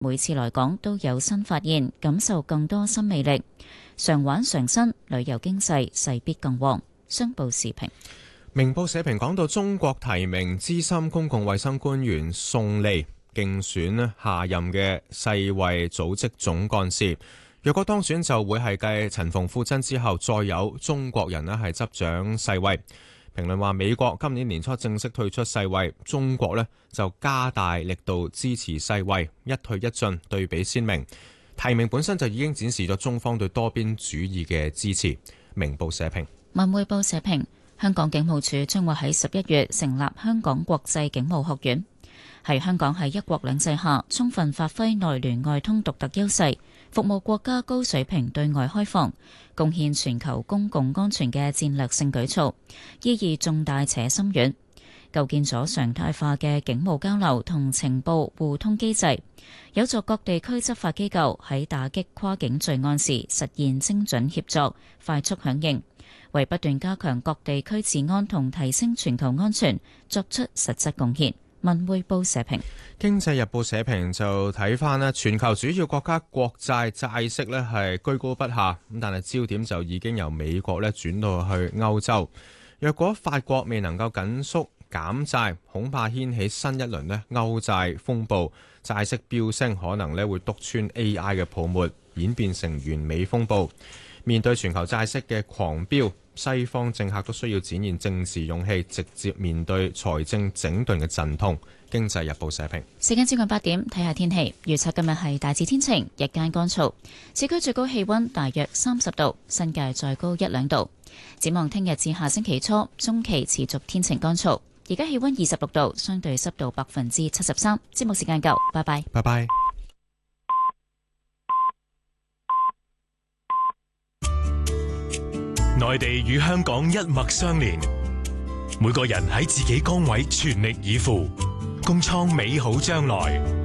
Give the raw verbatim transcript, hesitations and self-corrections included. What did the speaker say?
每次來港都有新發現，感受更多新魅力，常玩常新，旅遊經濟勢必更旺。商報時評。 明報社評講到，中國提名資深公共衛生官員宋利競選下任嘅世衛組織總幹事，若果當選就會係繼陳馮富珍之後再有中國人咧係執掌世衛。評論話，美國今年年初正式退出世衛，中國呢就加大力度支持世衛，一退一進，對比鮮明。提名本身就已經展示咗中方對多邊主義嘅支持。明報社評。 文匯報社評，香港警務處將會喺十一月成立香港國際警務學院，係香港喺一國兩制下充分發揮內聯外通獨特優勢，服務國家高水平對外開放，貢獻全球公共安全嘅戰略性舉措，意義重大且深遠，構建咗常態化嘅警務交流同情報互通機制，有助各地區執法機構喺打擊跨境罪案時實現精準協作、快速響應，為不斷加強各地區治安同提升全球安全作出實質貢獻。文匯報社評。 經濟日報社評就睇翻咧，全球主要國家國債債息咧係居高不下，咁但係焦點就已經由美國咧轉到去歐洲。若果法國未能夠緊縮減債，恐怕掀起新一輪咧歐債風暴，債息飆升，可能咧會篤穿 A I 嘅泡沫，演變成完美風暴。面對全球債息嘅狂飆，西方政客都需要展現政治勇氣，直接面對財政整頓嘅陣痛。經濟日報社評。 時間接近八點，睇下天氣預測。今日係大致天晴，日間乾燥，市區最高氣溫大約三十度，新界再高一兩度。展望聽日至下星期初，中期持續天晴乾燥。而家氣溫二十六度，相對濕度百分之七十三。節目時間夠，拜拜。 拜拜。 內地與香港一脈相連，每個人喺自己崗位全力以赴，共創美好將來。